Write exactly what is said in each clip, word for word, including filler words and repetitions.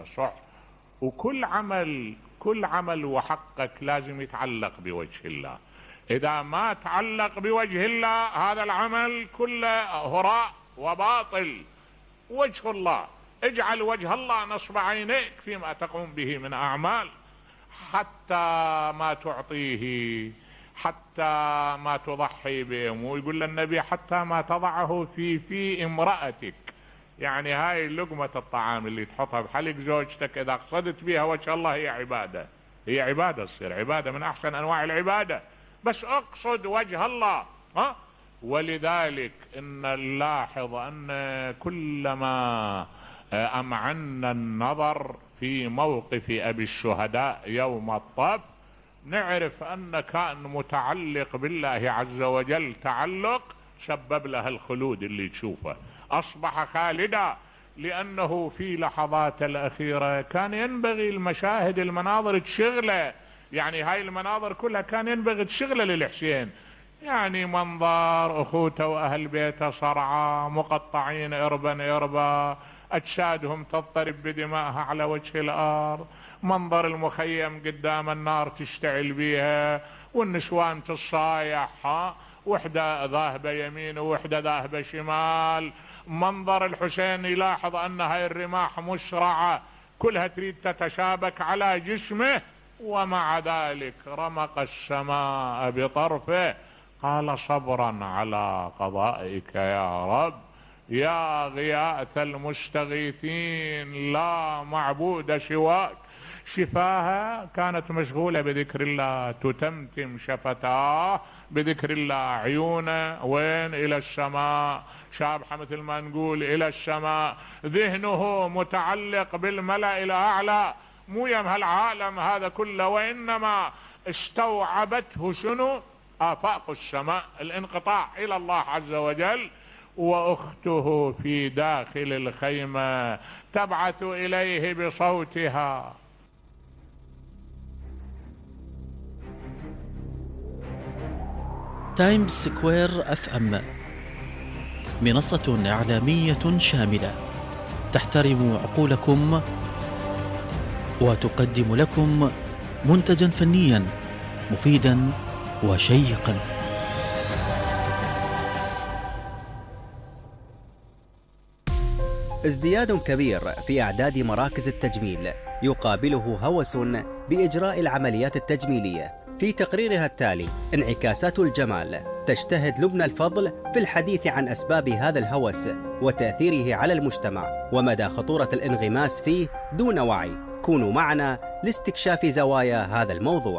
صح. وكل عمل كل عمل وحقك لازم يتعلق بوجه الله. إذا ما تعلق بوجه الله هذا العمل كله هراء وباطل. وجه الله، اجعل وجه الله نصب عينيك فيما تقوم به من أعمال، حتى ما تعطيه، حتى ما تضحي به. ويقول النبي حتى ما تضعه في في امرأتك، يعني هاي لقمة الطعام اللي تحطها بحلق زوجتك إذا قصدت بها وجه الله هي عبادة، هي عبادة، تصير عبادة من أحسن أنواع العبادة، بس أقصد وجه الله. ها؟ ولذلك إن نلاحظ أن كلما أمعنا النظر في موقف أبي الشهداء يوم الطف نعرف أن كان متعلق بالله عز وجل تعلق سبب له الخلود اللي تشوفه، أصبح خالدا، لأنه في لحظات الأخيرة كان ينبغي المشاهد المناظر تشغله، يعني هاي المناظر كلها كان ينبغي تشغله للحسين، يعني منظر أخوته وأهل بيته صرعى مقطعين إربا إربا، أجسادهم تضطرب بدمائها على وجه الأرض، منظر المخيم قدام النار تشتعل بيها، والنسوان تصايح، وحدة ذاهبة يمين ووحدة ذاهبة شمال، منظر الحسين يلاحظ أن هاي الرماح مشرعة كلها تريد تتشابك على جسمه، ومع ذلك رمق السماء بطرفه، قال صبرا على قضائك يا رب، يا غياث المستغيثين لا معبود سواك. شفاها كانت مشغولة بذكر الله، تتمتم شفتاه بذكر الله، عيونه وين؟ إلى السماء، شابحة مثل ما نقول إلى السماء، ذهنه متعلق بالملأ الأعلى، مو يم هالعالم هذا كله، وإنما استوعبته شنو؟ آفاق السماء، الانقطاع إلى الله عز وجل. وأخته في داخل الخيمة تبعث إليه بصوتها. تايمز سكوير اف ام، منصة إعلامية شاملة تحترم عقولكم وتقدم لكم منتجا فنيا مفيدا وشيقا. ازدياد كبير في أعداد مراكز التجميل يقابله هوس بإجراء العمليات التجميلية. في تقريرها التالي انعكاسات الجمال، تجتهد لبنى الفضل في الحديث عن أسباب هذا الهوس وتأثيره على المجتمع ومدى خطورة الانغماس فيه دون وعي. كونوا معنا لاستكشاف زوايا هذا الموضوع.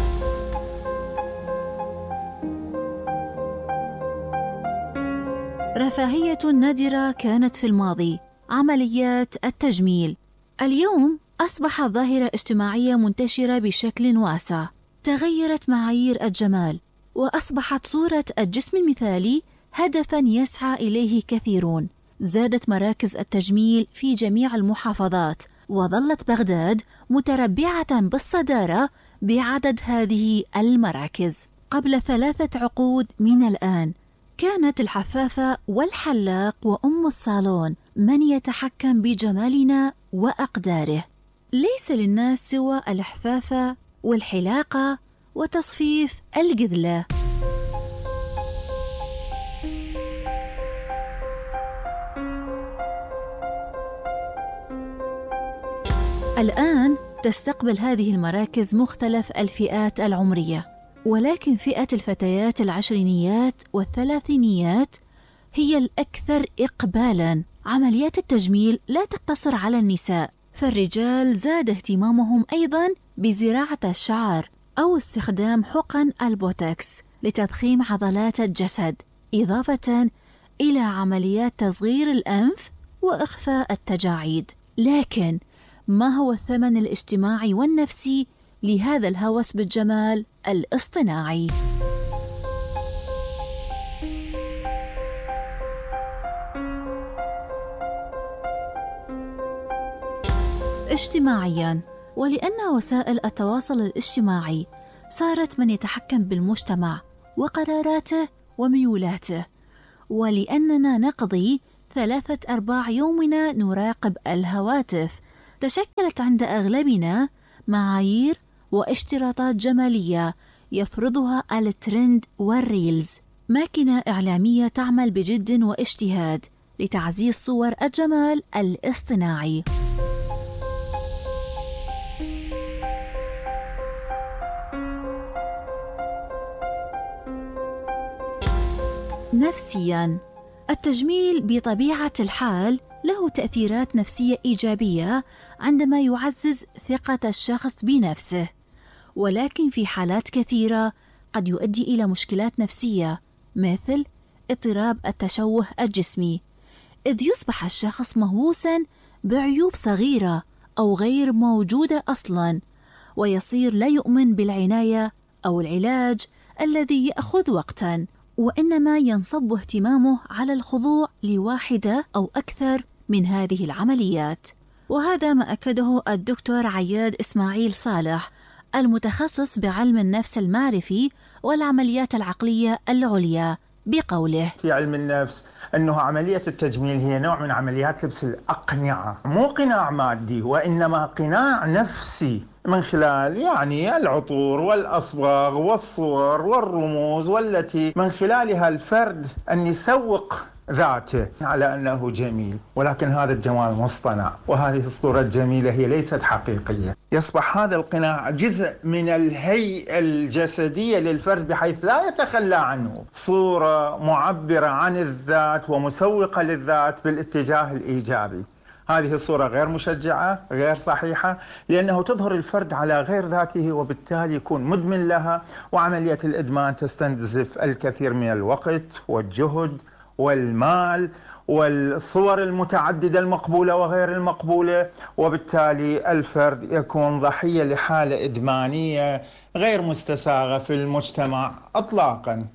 رفاهية نادرة كانت في الماضي، عمليات التجميل. اليوم أصبحت ظاهرة اجتماعية منتشرة بشكل واسع. تغيرت معايير الجمال، وأصبحت صورة الجسم المثالي هدفاً يسعى إليه كثيرون. زادت مراكز التجميل في جميع المحافظات، وظلت بغداد متربعة بالصدارة بعدد هذه المراكز. قبل ثلاثة عقود من الآن كانت الحفافة والحلاق وأم الصالون من يتحكم بجمالنا وأقداره. ليس للناس سوى الحفافة والحلاقة وتصفيف الجذلة. الآن تستقبل هذه المراكز مختلف الفئات العمرية، ولكن فئة الفتيات العشرينيات والثلاثينيات هي الأكثر إقبالاً. عمليات التجميل لا تقتصر على النساء، فالرجال زاد اهتمامهم أيضاً بزراعة الشعر أو استخدام حقن البوتوكس لتضخيم عضلات الجسد، إضافة إلى عمليات تصغير الأنف وإخفاء التجاعيد. لكن ما هو الثمن الاجتماعي والنفسي لهذا الهوس بالجمال الاصطناعي؟ اجتماعياً، ولأن وسائل التواصل الاجتماعي صارت من يتحكم بالمجتمع وقراراته وميولاته، ولأننا نقضي ثلاثة أرباع يومنا نراقب الهواتف، تشكلت عند أغلبنا معايير واشتراطات جمالية يفرضها الترند والريلز، ماكينة إعلامية تعمل بجد واجتهاد لتعزيز صور الجمال الاصطناعي. نفسياً، التجميل بطبيعة الحال له تأثيرات نفسية إيجابية عندما يعزز ثقة الشخص بنفسه، ولكن في حالات كثيرة قد يؤدي إلى مشكلات نفسية مثل اضطراب التشوه الجسمي، إذ يصبح الشخص مهووساً بعيوب صغيرة أو غير موجودة أصلاً، ويصير لا يؤمن بالعناية أو العلاج الذي يأخذ وقتاً، وإنما ينصب اهتمامه على الخضوع لواحدة أو أكثر من هذه العمليات. وهذا ما أكده الدكتور عياد إسماعيل صالح المتخصص بعلم النفس المعرفي والعمليات العقلية العليا بقوله: في علم النفس أنه عملية التجميل هي نوع من عمليات لبس الأقنعة، مو قناع مادي وإنما قناع نفسي من خلال يعني العطور والأصباغ والصور والرموز، والتي من خلالها الفرد أن يسوق ذاته على أنه جميل، ولكن هذا الجمال مصطنع، وهذه الصورة الجميلة هي ليست حقيقية. يصبح هذا القناع جزء من الهيئة الجسدية للفرد بحيث لا يتخلى عنه، صورة معبرة عن الذات ومسوقة للذات بالاتجاه الإيجابي. هذه الصورة غير مشجعة، غير صحيحة، لأنه تظهر الفرد على غير ذاته وبالتالي يكون مدمن لها، وعملية الإدمان تستنزف الكثير من الوقت والجهد والمال والصور المتعددة المقبولة وغير المقبولة، وبالتالي الفرد يكون ضحية لحالة إدمانية غير مستساغة في المجتمع إطلاقاً.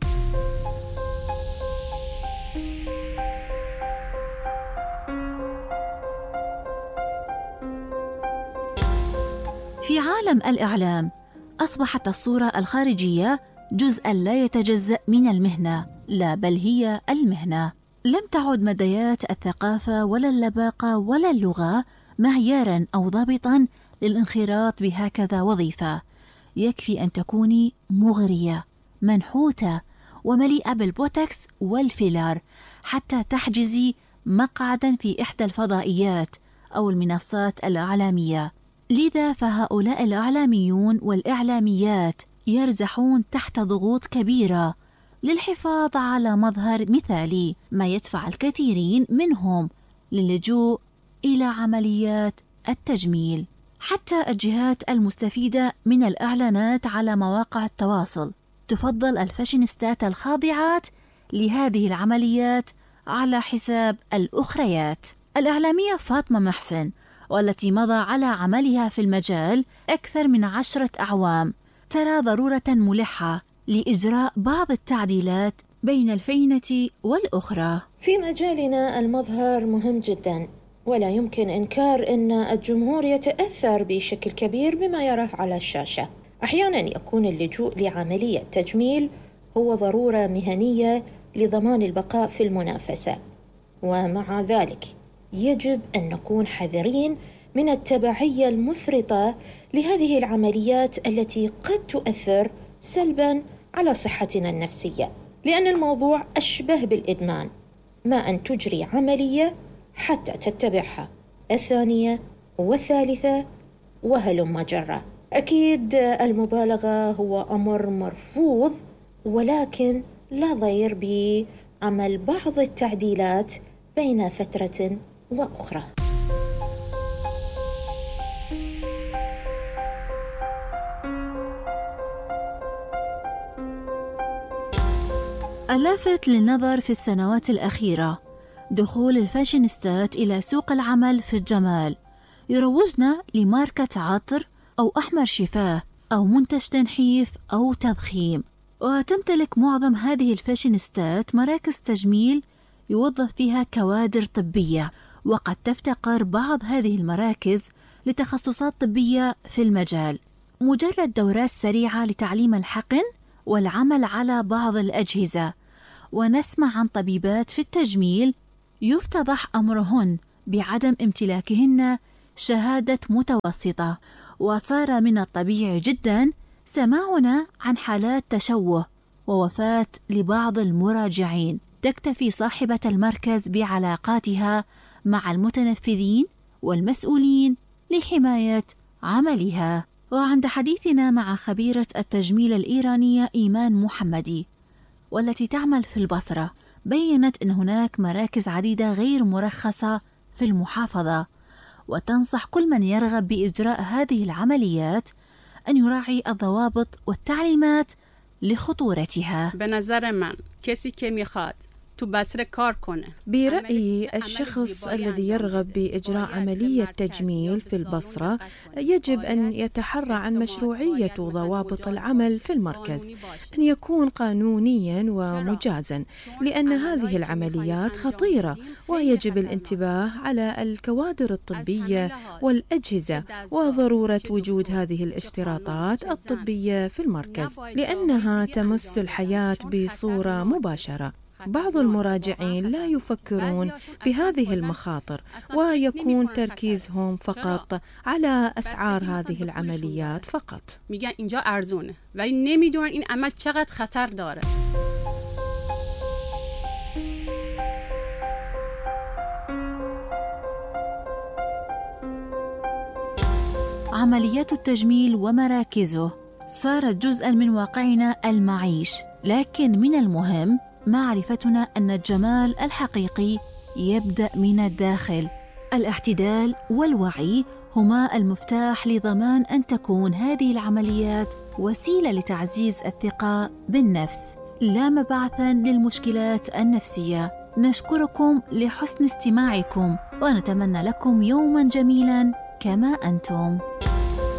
في عالم الإعلام أصبحت الصورة الخارجية جزءاً لا يتجزأ من المهنة، لا بل هي المهنة. لم تعد مديات الثقافة ولا اللباقة ولا اللغة معياراً أو ضابطاً للانخراط بهكذا وظيفة. يكفي أن تكوني مغرية، منحوتة، ومليئة بالبوتوكس والفيلر حتى تحجزي مقعداً في إحدى الفضائيات أو المنصات الإعلامية. لذا فهؤلاء الإعلاميون والإعلاميات يرزحون تحت ضغوط كبيرة للحفاظ على مظهر مثالي، ما يدفع الكثيرين منهم للجوء إلى عمليات التجميل. حتى الجهات المستفيدة من الإعلانات على مواقع التواصل تفضل الفاشينيستات الخاضعات لهذه العمليات على حساب الأخريات. الإعلامية فاطمة محسن، والتي مضى على عملها في المجال أكثر من عشرة أعوام، ترى ضرورة ملحة لإجراء بعض التعديلات بين الفينة والأخرى. في مجالنا المظهر مهم جدا، ولا يمكن إنكار أن الجمهور يتأثر بشكل كبير بما يراه على الشاشة. أحيانا يكون اللجوء لعملية تجميل هو ضرورة مهنية لضمان البقاء في المنافسة، ومع ذلك يجب أن نكون حذرين من التبعية المفرطة لهذه العمليات التي قد تؤثر سلباً على صحتنا النفسية، لأن الموضوع أشبه بالإدمان، ما أن تجري عملية حتى تتبعها الثانية والثالثة وهلم جرة. أكيد المبالغة هو أمر مرفوض، ولكن لا ضير بعمل بعض التعديلات بين فترة وأخرى. اللافت للنظر في السنوات الأخيرة دخول الفاشينيستات إلى سوق العمل في الجمال، يروجن لماركة عطر أو أحمر شفاه أو منتج تنحيف أو تضخيم. وتمتلك معظم هذه الفاشينيستات مراكز تجميل يوظف فيها كوادر طبية، وقد تفتقر بعض هذه المراكز لتخصصات طبية في المجال، مجرد دورات سريعة لتعليم الحقن والعمل على بعض الأجهزة. ونسمع عن طبيبات في التجميل يفتضح أمرهن بعدم امتلاكهن شهادة متوسطة، وصار من الطبيعي جدا سماعنا عن حالات تشوه ووفاة لبعض المراجعين تكتفي صاحبة المركز بعلاقاتها مع المتنفذين والمسؤولين لحماية عملها. وعند حديثنا مع خبيرة التجميل الإيرانية إيمان محمدي والتي تعمل في البصرة، بيّنت أن هناك مراكز عديدة غير مرخصة في المحافظة، وتنصح كل من يرغب بإجراء هذه العمليات أن يراعي الضوابط والتعليمات لخطورتها. بنظر من کسی که میخواد تو بصره کار کنه. برأيي الشخص الذي يرغب بإجراء عملية تجميل في البصرة يجب أن يتحرى عن مشروعية ضوابط العمل في المركز، أن يكون قانونيا ومجازا، لأن هذه العمليات خطيرة ويجب الانتباه على الكوادر الطبية والأجهزة وضرورة وجود هذه الاشتراطات الطبية في المركز لأنها تمس الحياة بصورة مباشرة. بعض المراجعين لا يفكرون بهذه المخاطر ويكون تركيزهم فقط على أسعار هذه العمليات فقط. میگن اینجا ارزونه ولی نمیدونن این عمل چقدر خطر داره. عمليات التجميل ومراكزه صارت جزءاً من واقعنا المعيش، لكن من المهم معرفتنا أن الجمال الحقيقي يبدأ من الداخل. الاعتدال والوعي هما المفتاح لضمان أن تكون هذه العمليات وسيلة لتعزيز الثقة بالنفس لا مبعثاً للمشكلات النفسية. نشكركم لحسن استماعكم ونتمنى لكم يوماً جميلاً كما أنتم.